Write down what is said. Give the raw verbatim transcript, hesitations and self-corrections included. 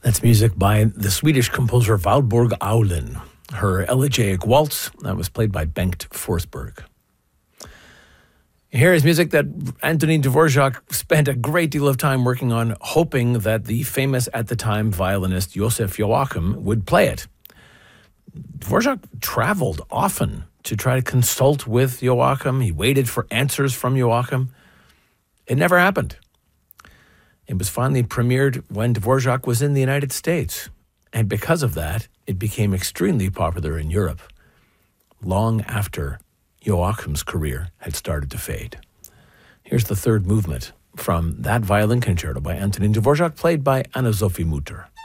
That's music by the Swedish composer Valborg Aulen. Her Elegiac Waltz, that was played by Bengt Forsberg. Here is music that Antonin Dvorak spent a great deal of time working on, hoping that the famous at the time violinist Josef Joachim would play it. Dvorak traveled often to try to consult with Joachim. He waited for answers from Joachim. It never happened. It was finally premiered when Dvorak was in the United States. And because of that, it became extremely popular in Europe, long after Joachim's career had started to fade. Here's the third movement from that violin concerto by Antonin Dvorak, played by Anna-Sophie Mutter.